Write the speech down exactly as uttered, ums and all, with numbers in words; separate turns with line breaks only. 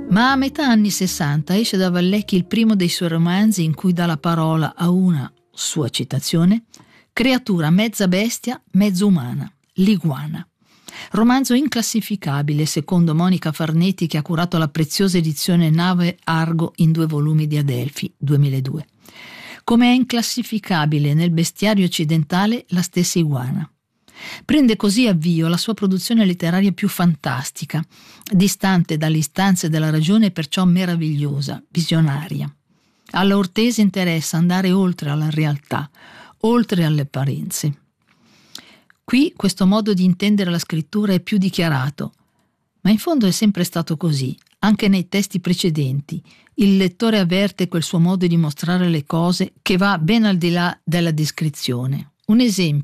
Ma a metà anni sessanta esce da Vallecchi il primo dei suoi romanzi in cui dà la parola a una, sua citazione, creatura mezza bestia, mezzo umana, l'iguana. Romanzo inclassificabile secondo Monica Farnetti, che ha curato la preziosa edizione Nave Argo in due volumi di Adelphi, duemiladue. Come è inclassificabile nel bestiario occidentale la stessa iguana. Prende così avvio la sua produzione letteraria più fantastica, distante dalle istanze della ragione e perciò meravigliosa, visionaria. Alla Ortese interessa andare oltre alla realtà, oltre alle apparenze. Qui questo modo di intendere la scrittura è più dichiarato, ma in fondo è sempre stato così, anche nei testi precedenti. Il lettore avverte quel suo modo di mostrare le cose che va ben al di là della descrizione. Un esempio